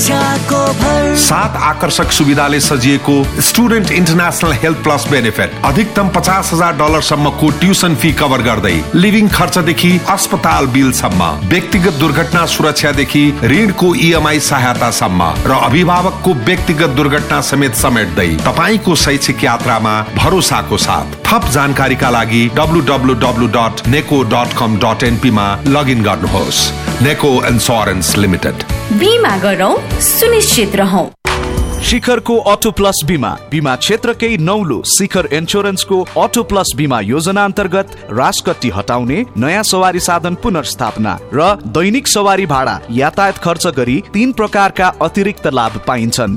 सात आकर्षक सुविधाले सजिएको student international health plus benefit, अधिकतम $50,000 सम्मको ट्युसन फी कभर गर्दै लिभिङ खर्चदेखि अस्पताल बिलसम्म, व्यक्तिगत दुर्घटना सुरक्षादेखि ऋणको EMI सहायतासम्म र अभिभावकको व्यक्तिगत दुर्घटना समेत समेट्दै तपाईको शैक्षिक यात्रामा भरोसाको साथ। थप जानकारीका लागि www.neco.com.np मा लगइन गर्नुहोस्। नेको इन्स्योरेन्स लिमिटेड। बीमा गरौँ, सुनिश्चित रहौं। शिखरको अटो प्लस बीमा क्षेत्रकै नौलो शिखर इन्स्योरेन्सको अटो प्लस बीमा योजना अन्तर्गत राजकट्टी हटाउने, नयाँ सवारी साधन पुनर्स्थापना र दैनिक सवारी भाडा यातायात खर्च गरी 3 प्रकारका अतिरिक्त लाभ पाइन्छन्।